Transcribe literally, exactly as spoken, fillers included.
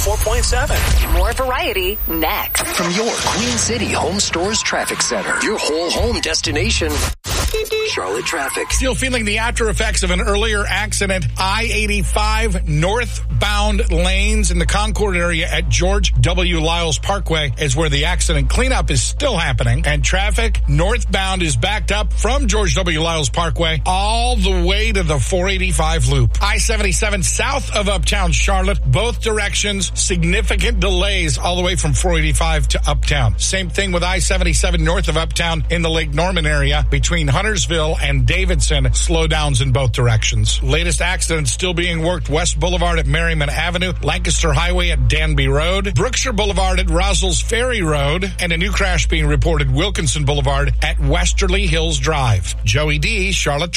four point seven. More variety next. From your Queen City Home Stores Traffic Center, your whole home destination, Charlotte Traffic. Still feeling the after effects of an earlier accident. I eighty-five northbound lanes in the Concord area at George W. Lyles Parkway is where the accident cleanup is still happening. And traffic northbound is backed up from George W. Lyles Parkway all the way to the four eighty-five loop. I seventy-seven south of Uptown Charlotte, both directions, significant delays all the way from four eighty-five to Uptown. Same thing with I seventy-seven north of Uptown in the Lake Norman area between Huntersville and Davidson. Slowdowns in both directions. Latest accident still being worked West Boulevard at Merriman Avenue, Lancaster Highway at Danby Road, Brookshire Boulevard at Rossell's Ferry Road, and a new crash being reported Wilkinson Boulevard at Westerly Hills Drive. Joey D, Charlotte